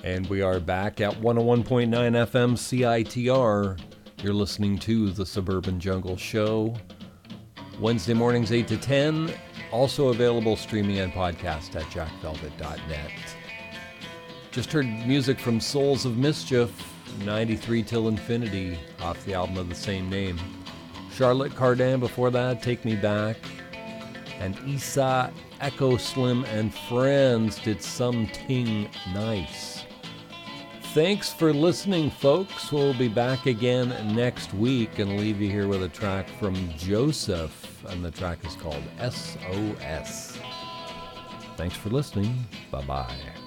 And we are back at 101.9 FM CITR. You're listening to The Suburban Jungle Show. Wednesday mornings 8 to 10. Also available streaming and podcast at jackvelvet.net. Just heard music from Souls of Mischief, 93 Till Infinity, off the album of the same name. Charlotte Cardin before that, Take Me Back. And Isa, Echo Slim, and Friends did Something Nice. Thanks for listening, folks. We'll be back again next week and leave you here with a track from Joseph, and the track is called SOS. Thanks for listening. Bye-bye.